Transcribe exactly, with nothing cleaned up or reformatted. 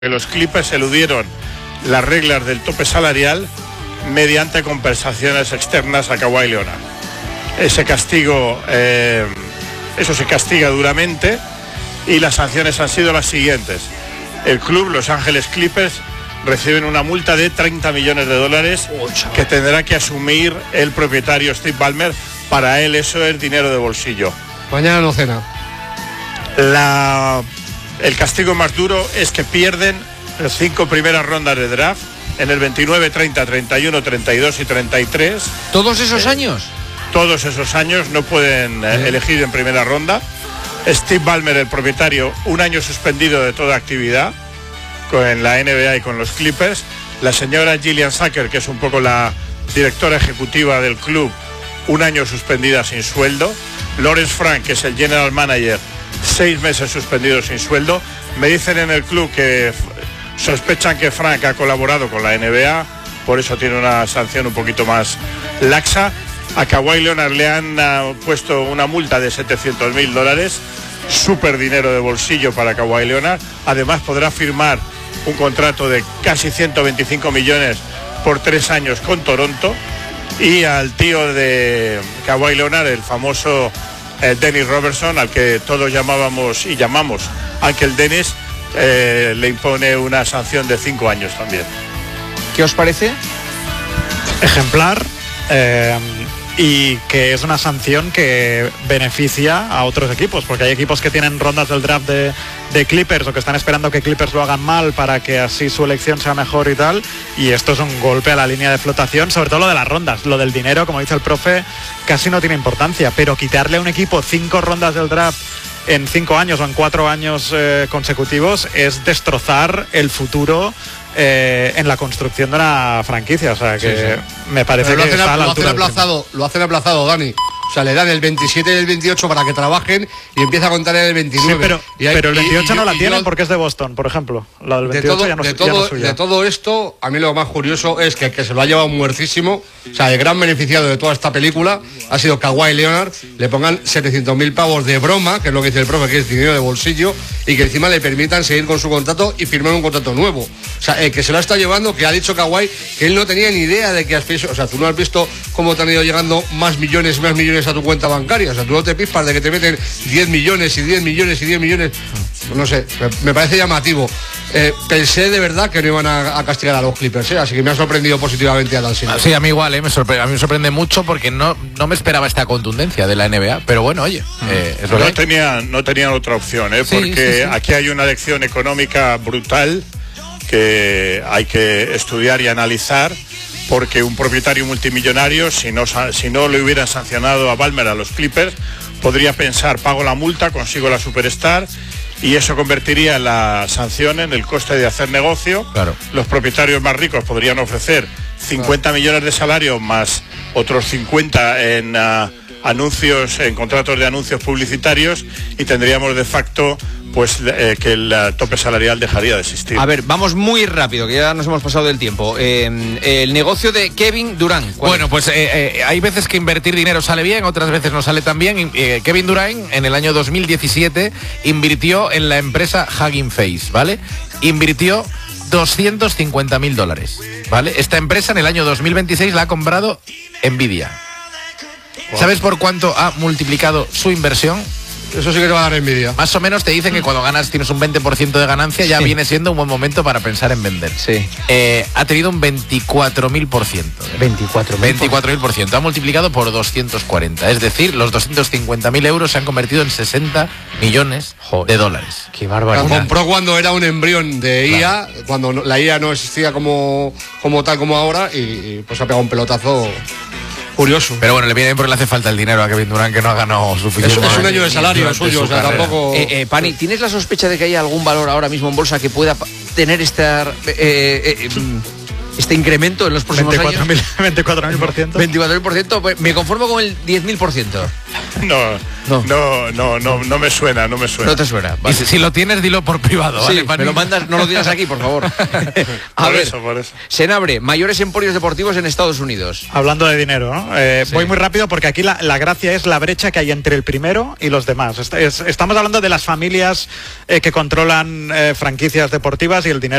Los Clippers eludieron las reglas del tope salarial mediante compensaciones externas a Kawhi Leonard. Ese castigo, eh, eso se castiga duramente y las sanciones han sido las siguientes. El club, Los Ángeles Clippers, reciben una multa de treinta millones de dólares que tendrá que asumir el propietario Steve Ballmer. Para él eso es dinero de bolsillo. Mañana no cena. La... El castigo más duro es que pierden las cinco primeras rondas de draft en el veintinueve, treinta, treinta y uno, treinta y dos y treinta y tres. ¿Todos esos eh, años? Todos esos años no pueden eh, elegir en primera ronda. Steve Ballmer, el propietario, un año suspendido de toda actividad con la N B A y con los Clippers. La señora Gillian Sacker, que es un poco la directora ejecutiva del club, un año suspendida sin sueldo. Lawrence Frank, que es el general manager, seis meses suspendidos sin sueldo. Me dicen en el club que sospechan que Frank ha colaborado con la N B A, por eso tiene una sanción un poquito más laxa. A Kawhi Leonard le han uh, puesto una multa de setecientos mil dólares, súper dinero de bolsillo para Kawhi Leonard. Además podrá firmar un contrato de casi ciento veinticinco millones por tres años con Toronto. Y al tío de Kawhi Leonard, el famoso eh, Dennis Robertson, al que todos llamábamos y llamamos Uncle Dennis, eh, le impone una sanción de cinco años también. ¿Qué os parece? Ejemplar, eh, y que es una sanción que beneficia a otros equipos, porque hay equipos que tienen rondas del draft de, de Clippers o que están esperando que Clippers lo hagan mal para que así su elección sea mejor y tal, y esto es un golpe a la línea de flotación, sobre todo lo de las rondas. Lo del dinero, como dice el profe, casi no tiene importancia, pero quitarle a un equipo cinco rondas del draft en cinco años o en cuatro años eh, consecutivos es destrozar el futuro eh, en la construcción de una franquicia. O sea que sí, sí. Me parece Pero que lo hacen, está a la lo altura hacen aplazado, lo hacen aplazado, Dani. O sea, le dan el veintisiete y el veintiocho para que trabajen y empieza a contar en el veintinueve. Sí, pero, y hay, pero el veintiocho y, no la y tienen yo, porque es de Boston, por ejemplo. La del veintiocho de todo, ya no, de, ya todo, no es suya. de todo esto, a mí lo más curioso es que el que se lo ha llevado muertísimo, o sea, el gran beneficiado de toda esta película ha sido Kawhi Leonard. Le pongan setecientos mil pavos de broma, que es lo que dice el profe, que es dinero de bolsillo, y que encima le permitan seguir con su contrato y firmar un contrato nuevo. O sea, el que se lo está llevando, que ha dicho Kawhi que él no tenía ni idea de que has visto, o sea, tú no has visto cómo te han ido llegando más millones y más millones a tu cuenta bancaria. O sea, tú no te pispas de que te meten diez millones y diez millones y diez millones. No sé, me, me parece llamativo. Eh, pensé de verdad que no iban a, a castigar a los Clippers, ¿eh? Así que me ha sorprendido positivamente a Dalsin. Sí, a mí igual, ¿eh? me sorprende, a mí me sorprende mucho porque no, no me esperaba esta contundencia de la N B A, pero bueno, oye, eh, es lo no que tenían, no tenían otra opción, ¿eh? Sí, porque sí, sí. aquí hay una lección económica brutal que hay que estudiar y analizar, porque un propietario multimillonario, si no, si no le hubieran sancionado a Ballmer, a los Clippers, podría pensar, pago la multa, consigo la superstar, y eso convertiría la sanción en el coste de hacer negocio. Claro. Los propietarios más ricos podrían ofrecer cincuenta claro. millones de salario más otros cincuenta en uh, anuncios, en contratos de anuncios publicitarios, y tendríamos de facto pues eh, que el uh, tope salarial dejaría de existir. A ver, vamos muy rápido, que ya nos hemos pasado del tiempo. Eh, el negocio de Kevin Durant. Bueno, pues eh, eh, hay veces que invertir dinero sale bien, otras veces no sale tan bien. Eh, Kevin Durant en el año dos mil diecisiete invirtió en la empresa Hugging Face, ¿vale? Invirtió doscientos cincuenta mil dólares, ¿vale? Esta empresa en el año dos mil veintiséis la ha comprado Nvidia. Wow. ¿Sabes por cuánto ha multiplicado su inversión? Eso sí que te va a dar envidia. Más o menos te dicen que cuando ganas tienes un veinte por ciento de ganancia, ya sí. viene siendo un buen momento para pensar en vender. Sí. Eh, ha tenido un veinticuatro mil por ciento. veinticuatro mil por ciento. Ha multiplicado por doscientos cuarenta. Es decir, los doscientos cincuenta mil euros se han convertido en sesenta millones Joder. de dólares. Qué barbaridad. La compró cuando era un embrión de I A, claro. cuando la I A no existía como, como tal como ahora, y, y pues ha pegado un pelotazo curioso. Pero bueno, le viene bien porque le hace falta el dinero a Kevin Durant, que no ha ganado suficiente. Es, es un año de salario suyo, o sea, tampoco... Eh, eh, Pani, ¿tienes la sospecha de que haya algún valor ahora mismo en bolsa que pueda tener esta, eh, eh, este incremento en los próximos veinticuatro mil, años. veinticuatro mil por ciento. veinticuatro mil por ciento, pues me conformo con el diez mil por ciento. No, No. no, no, no, no me suena, no me suena. No te suena. Y Vale. si, si lo tienes, dilo por privado, Sí, ¿vale, me Pani? lo mandas, no lo digas aquí, por favor. A Por ver, eso, por eso. Senabre, mayores emporios deportivos en Estados Unidos. Hablando de dinero, ¿no? Eh, Sí. Voy muy rápido porque aquí la, la gracia es la brecha que hay entre el primero y los demás. Est- es- estamos hablando de las familias eh, que controlan eh, franquicias deportivas y el dinero